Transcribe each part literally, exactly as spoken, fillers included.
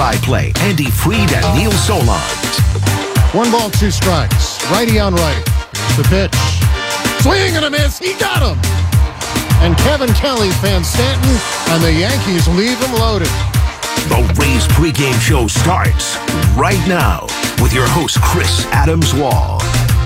play-by-play Andy Freed and Neil Solondz. One ball, two strikes. Righty on right. Here's the pitch. Swing and a miss. He got him. And Kevin Kelly fans Stanton, and the Yankees leave him loaded. The Rays pregame show starts right now with your host, Chris Adams-Wall.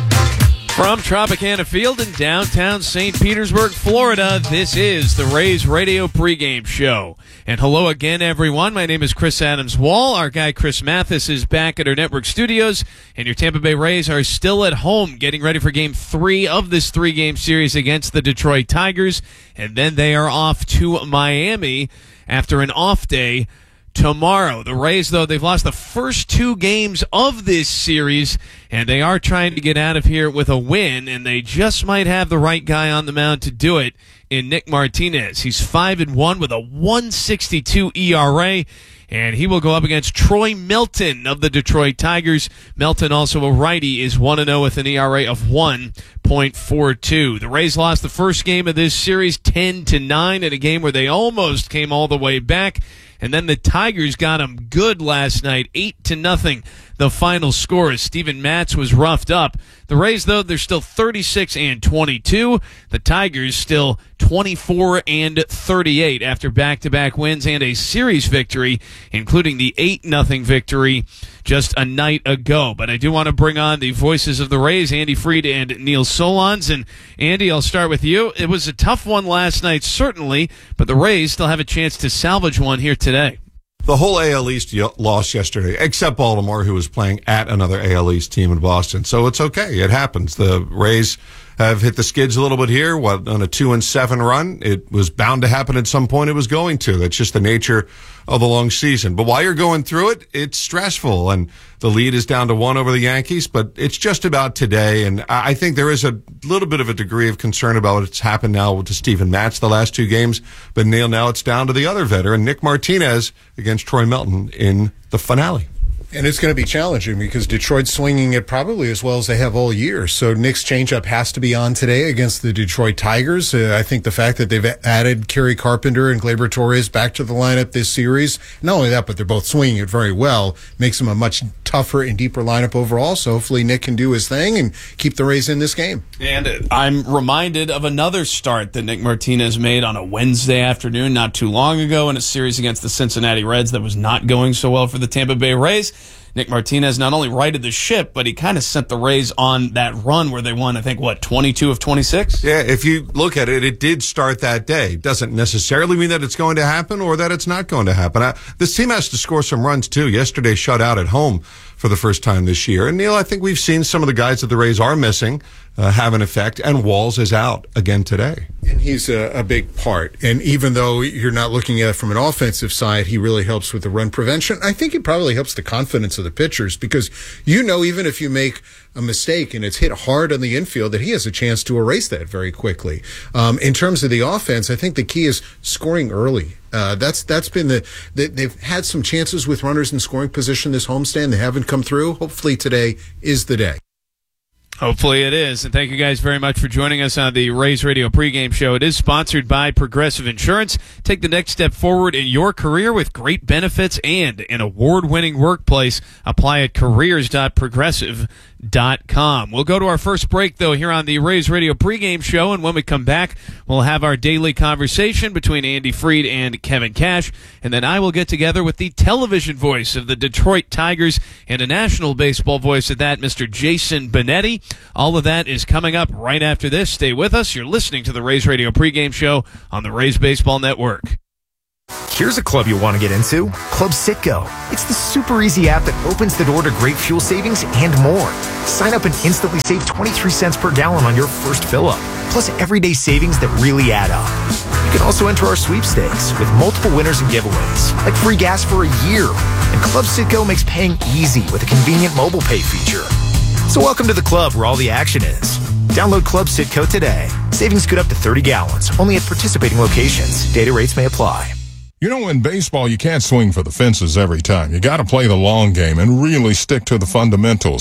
From Tropicana Field in downtown Saint Petersburg, Florida, this is the Rays Radio pregame show. And hello again, everyone. My name is Chris Adams-Wall. Our guy Chris Mathis is back at our network studios, and your Tampa Bay Rays are still at home getting ready for game three of this three-game series against the Detroit Tigers. And then they are off to Miami after an off day tomorrow. The Rays, though, they've lost the first two games of this series, and they are trying to get out of here with a win, and they just might have the right guy on the mound to do it in Nick Martinez. He's five and one with a one sixty-two E R A, and he will go up against Troy Melton of the Detroit Tigers. Melton, also a righty, is one and oh with an E R A of one point four two. The Rays lost the first game of this series ten to nine in a game where they almost came all the way back. And then the Tigers got them good last night, eight to nothing. The final score as Steven Matz was roughed up. The Rays, though, they're still thirty-six and twenty-two. The Tigers still twenty-four and thirty-eight after back-to-back wins and a series victory, including the eight nothing victory just a night ago. But I do want to bring on the voices of the Rays, Andy Freed and Neil Solondz. And Andy, I'll start with you. It was a tough one last night, certainly, but the Rays still have a chance to salvage one here today. The whole A L East lost yesterday, except Baltimore, who was playing at another A L East team in Boston. So it's okay. It happens. The Rays have hit the skids a little bit here. What, on a two and seven run, it was bound to happen at some point. It was going to. That's just the nature of the long season. But while you're going through it, it's stressful. And the lead is down to one over the Yankees, but it's just about today. And I think there is a little bit of a degree of concern about what's happened now to Steven Matz the last two games. But Neil, now it's down to the other veteran, Nick Martinez, against Troy Melton in the finale. And it's going to be challenging because Detroit's swinging it probably as well as they have all year. So Nick's changeup has to be on today against the Detroit Tigers. Uh, I think the fact that they've added Kerry Carpenter and Gleyber Torres back to the lineup this series, not only that, but they're both swinging it very well, makes them a much tougher and deeper lineup overall. So hopefully Nick can do his thing and keep the Rays in this game. And I'm reminded of another start that Nick Martinez made on a Wednesday afternoon not too long ago in a series against the Cincinnati Reds that was not going so well for the Tampa Bay Rays. Nick Martinez not only righted the ship, but he kind of sent the Rays on that run where they won, I think, what, twenty-two of twenty-six? Yeah, if you look at it, it did start that day. Doesn't necessarily mean that it's going to happen or that it's not going to happen. I, this team has to score some runs, too. Yesterday shut out at home for the first time this year. And, Neil, I think we've seen some of the guys that the Rays are missing uh, have an effect, and Walls is out again today. And he's a, a big part. And even though you're not looking at it from an offensive side, he really helps with the run prevention. I think it probably helps the confidence of the pitchers because, you know, even if you make a mistake and it's hit hard on the infield, that he has a chance to erase that very quickly. Um, in terms of the offense, I think the key is scoring early. Uh, that's that's been the, the they've had some chances with runners in scoring position this homestand. They haven't come through. Hopefully today is the day. Hopefully it is. And thank you guys very much for joining us on the Rays Radio pregame show. It is sponsored by Progressive Insurance. Take the next step forward in your career with great benefits and an award-winning workplace. Apply at careers dot progressive dot com. We'll go to our first break, though, here on the Rays Radio pregame show. And when we come back, we'll have our daily conversation between Andy Freed and Kevin Cash. And then I will get together with the television voice of the Detroit Tigers and a national baseball voice at that, Mister Jason Benetti. All of that is coming up right after this. Stay with us. You're listening to the Rays Radio pregame show on the Rays Baseball Network. Here's a club you'll want to get into, Club Citgo. It's the super easy app that opens the door to great fuel savings and more. Sign up and instantly save twenty-three cents per gallon on your first fill-up, plus everyday savings that really add up. You can also enter our sweepstakes with multiple winners and giveaways, like free gas for a year. And Club Citgo makes paying easy with a convenient mobile pay feature. So welcome to the club where all the action is. Download Club Citgo today. Savings good up to thirty gallons, only at participating locations. Data rates may apply. You know, in baseball, you can't swing for the fences every time. You got to play the long game and really stick to the fundamentals.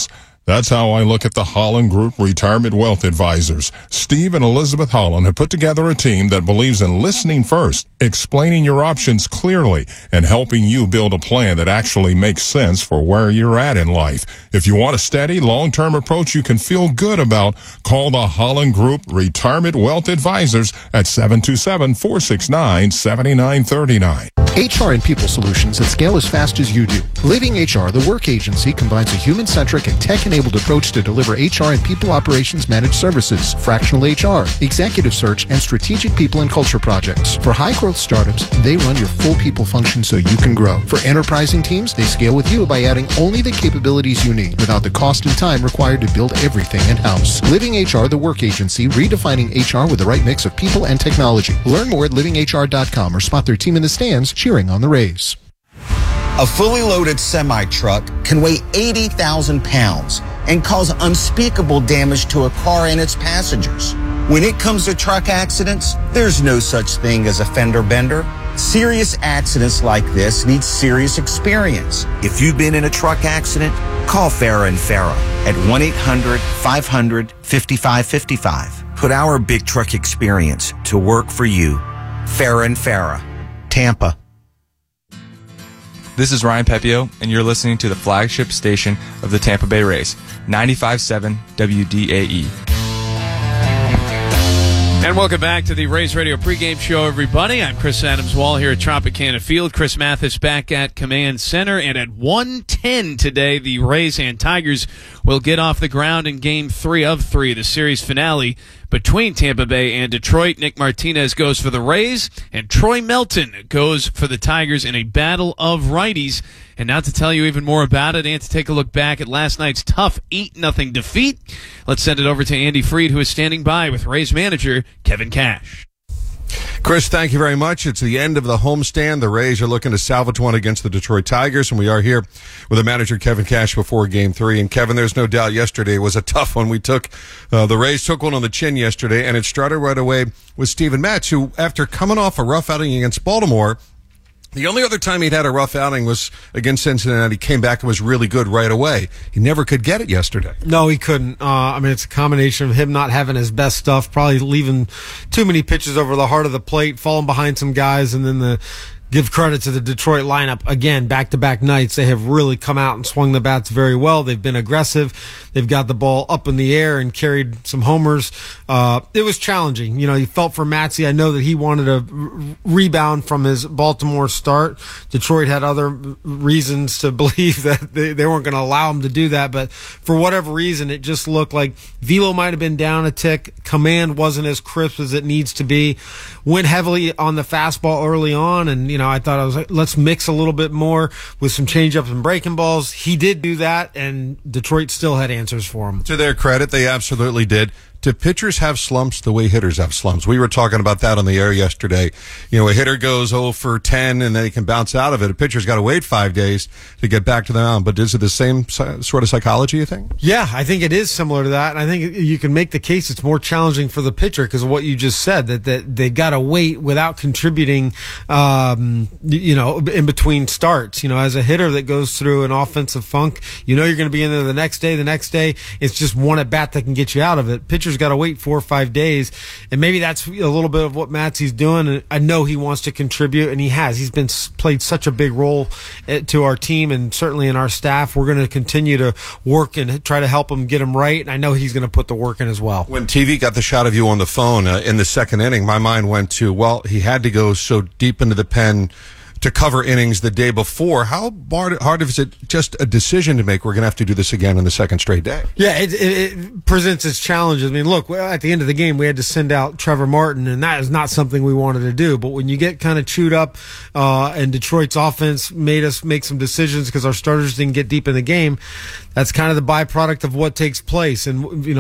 That's how I look at the Holland Group Retirement Wealth Advisors. Steve and Elizabeth Holland have put together a team that believes in listening first, explaining your options clearly, and helping you build a plan that actually makes sense for where you're at in life. If you want a steady, long-term approach you can feel good about, call the Holland Group Retirement Wealth Advisors at seven two seven, four six nine, seven nine three nine. H R and People Solutions that scale as fast as you do. Living H R, the work agency, combines a human-centric and tech-enabled approach to deliver H R and people operations managed services, fractional H R, executive search, and strategic people and culture projects. For high-growth startups, they run your full people function so you can grow. For enterprising teams, they scale with you by adding only the capabilities you need without the cost and time required to build everything in-house. Living H R, the work agency, redefining H R with the right mix of people and technology. Learn more at living h r dot com or spot their team in the stands cheering on the Rays. A fully loaded semi-truck can weigh eighty thousand pounds and cause unspeakable damage to a car and its passengers. When it comes to truck accidents, there's no such thing as a fender bender. Serious accidents like this need serious experience. If you've been in a truck accident, call Farah and Farah at one eight hundred, five hundred, five five five five. Put our big truck experience to work for you. Farah and Farah, Tampa. This is Ryan Pepio, and you're listening to the flagship station of the Tampa Bay Rays, ninety-five point seven W D A E. And welcome back to the Rays Radio pregame show, everybody. I'm Chris Adams-Wall here at Tropicana Field. Chris Mathis back at Command Center. And at one ten today, the Rays and Tigers will get off the ground in Game three of three, the series finale between Tampa Bay and Detroit. Nick Martinez goes for the Rays, and Troy Melton goes for the Tigers in a battle of righties. And now to tell you even more about it and to take a look back at last night's tough eight nothing defeat, let's send it over to Andy Freed, who is standing by with Rays manager Kevin Cash. Chris, thank you very much. It's the end of the homestand. The Rays are looking to salvage one against the Detroit Tigers, and we are here with the manager, Kevin Cash, before Game three. And, Kevin, there's no doubt yesterday was a tough one. We took, uh, the Rays took one on the chin yesterday, and it started right away with Steven Matz, who, after coming off a rough outing against Baltimore, the only other time he'd had a rough outing was against Cincinnati. He came back and was really good right away. He never could get it yesterday. No, he couldn't. Uh, I mean, it's a combination of him not having his best stuff, probably leaving too many pitches over the heart of the plate, falling behind some guys, and then the give credit to the Detroit lineup. Again, back-to-back nights, they have really come out and swung the bats very well. They've been aggressive. They've got the ball up in the air and carried some homers. Uh, it was challenging. You know, you felt for Matzy. I know that he wanted a r- rebound from his Baltimore start. Detroit had other reasons to believe that they, they weren't going to allow him to do that, but for whatever reason, it just looked like velo might have been down a tick. Command wasn't as crisp as it needs to be. Went heavily on the fastball early on, and, you know, I thought I was like, let's mix a little bit more with some changeups and breaking balls. He did do that, and Detroit still had answers for him. To their credit, they absolutely did. Do pitchers have slumps the way hitters have slumps? We were talking about that on the air yesterday. You know, a hitter goes oh for ten and then he can bounce out of it. A pitcher's got to wait five days to get back to the mound. But is it the same sort of psychology, you think? Yeah, I think it is similar to that. And I think you can make the case it's more challenging for the pitcher because of what you just said, that, that they got to wait without contributing, um, you know, in between starts. You know, as a hitter that goes through an offensive funk, you know you're going to be in there the next day, the next day. It's just one at bat that can get you out of it. Pitcher got to wait four or five days, and maybe that's a little bit of what Matzy's doing. And I know he wants to contribute, and he has. He's been played such a big role to our team and certainly in our staff. We're going to continue to work and try to help him get him right, and I know he's going to put the work in as well. When T V got the shot of you on the phone uh, in the second inning, my mind went to, well, he had to go so deep into the pen to cover innings the day before. How hard, hard is it just a decision to make? We're going to have to do this again on the second straight day. Yeah, it, it, it presents its challenges. I mean, look, at the end of the game, we had to send out Trevor Martin, and that is not something we wanted to do. But when you get kind of chewed up, uh, and Detroit's offense made us make some decisions because our starters didn't get deep in the game, that's kind of the byproduct of what takes place. And, you know,